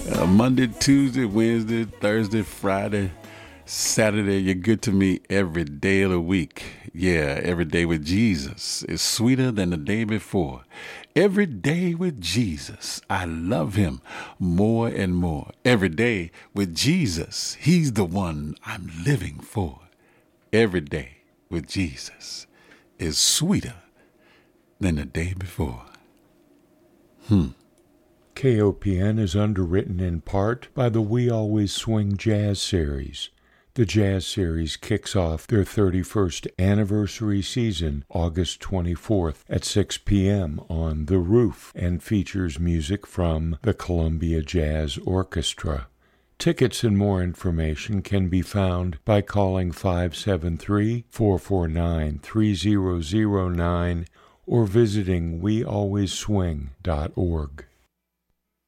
Monday, Tuesday, Wednesday, Thursday, Friday, Saturday. You're good to me every day of the week. Yeah, every day with Jesus is sweeter than the day before. Every day with Jesus, I love him more and more. Every day with Jesus, he's the one I'm living for. Every day with Jesus is sweeter than the day before. KOPN is underwritten in part by the We Always Swing Jazz Series. The Jazz Series kicks off their 31st anniversary season August 24th at 6 p.m. on The Roof and features music from the Columbia Jazz Orchestra. Tickets and more information can be found by calling 573-449-3009 or visiting wealwaysswing.org.